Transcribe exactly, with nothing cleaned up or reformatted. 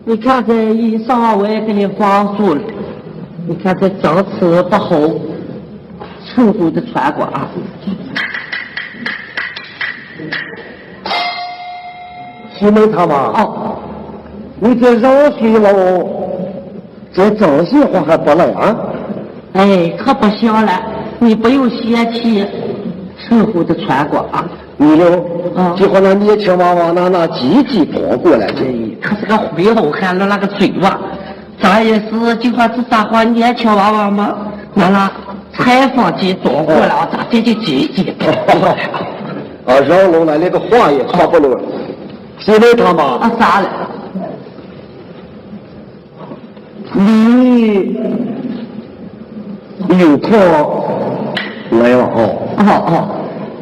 你看这衣裳我也给你放住了，你看这长尺不厚，凑合的穿过啊。 西门他妈， 哦， 你这绕水了，这脏心话还不来啊？ 哎，可不行了，你不用嫌弃，凑合的穿过啊。 你了， 啊， 就和那年轻娃娃那那鸡鸡跑过来的， 他是个灰猴汉了那个嘴娃，咱也是就说是咋话年轻娃娃嘛，那那采访机躲过来，咋这就鸡鸡跑过来啊，绕拢了那个话也说不了。现在他妈啊啥了？ 你有空来了哦。 哦哦。